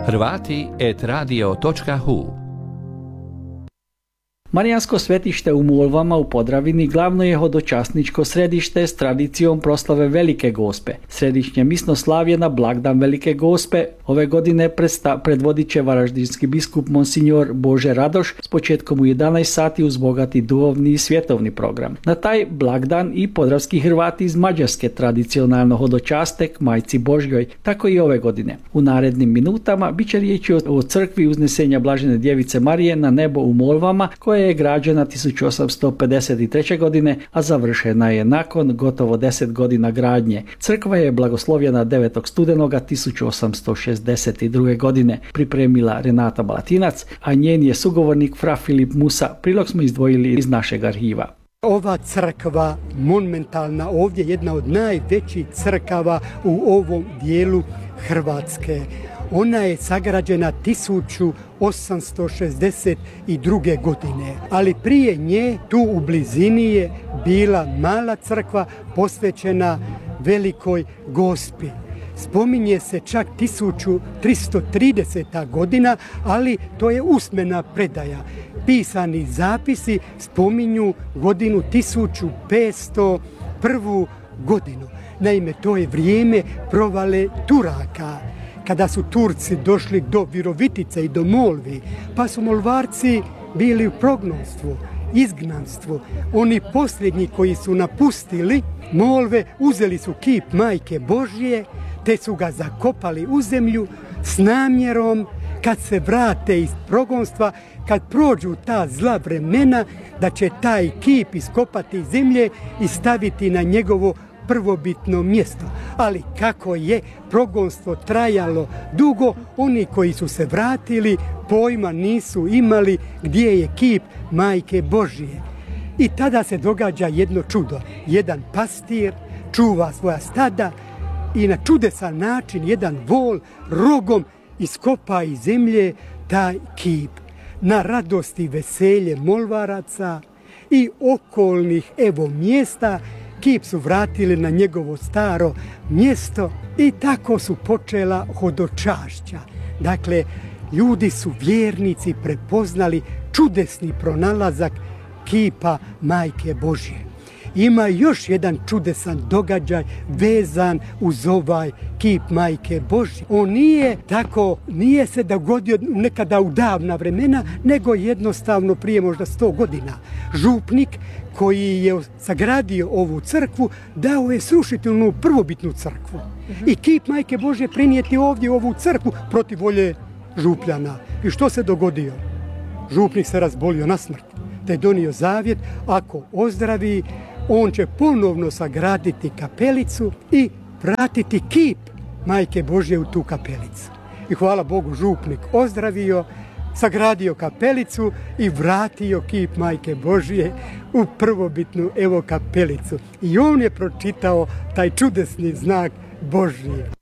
Hrvati@radio.hu. Marijansko svetište u Molvama u Podravini glavno je hodočasničko središte s tradicijom proslave Velike Gospe. Središnje misnoslavje na blagdan Velike Gospe ove godine predvodit će varaždinski biskup Monsignor Bože Radoš s početkom u 11 sati uz bogati duhovni i svjetovni program. Na taj blagdan i podravski Hrvati iz Mađarske tradicionalno hodočaste k Majci Božjoj, tako i ove godine. U narednim minutama bit će riječi o crkvi uznesenja Blažene Djevice Marije na nebo u Molvama, koja je građena 1853. godine, a završena je nakon gotovo 10 godina gradnje. Crkva je blagoslovljena 9. studenoga 1862. godine, pripremila Renata Balatinac, a njen je sugovornik fra Filip Musa. Prilog smo izdvojili iz našeg arhiva. Ova crkva monumentalna, ovdje jedna od najvećih crkava u ovom dijelu Hrvatske. Ona je sagrađena 1862. godine, ali prije nje tu u blizini je bila mala crkva posvećena Velikoj Gospi. Spominje se čak 1330. godina, ali to je usmena predaja. Pisani zapisi spominju godinu 1501. godinu. Naime, to je vrijeme provale Turaka, kada su Turci došli do Virovitice i do Molvi, pa su Molvarci bili u prognanstvu, izgnanstvu. Oni posljednji koji su napustili Molve uzeli su kip Majke Božje, te su ga zakopali u zemlju s namjerom kad se vrate iz progonstva, kad prođu ta zla vremena, da će taj kip iskopati iz zemlje i staviti na njegovo prvobitno mjesto. Ali kako je progonstvo trajalo dugo, oni koji su se vratili pojma nisu imali gdje je kip Majke Božje. I tada se događa jedno čudo. Jedan pastir čuva svoja stada i na čudesan način jedan vol rogom iskopa iz zemlje taj kip. Na radost i veselje Molvaraca i okolnih mjesta, kip su vratili na njegovo staro mjesto i tako su počela hodočašća. Dakle, ljudi su vjernici prepoznali čudesni pronalazak kipa Majke Božje. Ima još jedan čudesan događaj vezan uz ovaj kip Majke Božje. On nije se dogodio nekada u davna vremena, nego jednostavno prije možda 100 godina. Župnik koji je sagradio ovu crkvu dao je srušiti onu prvobitnu crkvu. I kip Majke Božje prinijeti ovdje u ovu crkvu protiv volje župljana. I što se dogodio? Župnik se razbolio na smrt, te je donio zavjet, ako ozdravi, on će ponovno sagraditi kapelicu i vratiti kip Majke Božje u tu kapelicu. I hvala Bogu, župnik ozdravio, sagradio kapelicu i vratio kip Majke Božje u prvobitnu kapelicu. I on je pročitao taj čudesni znak Božji.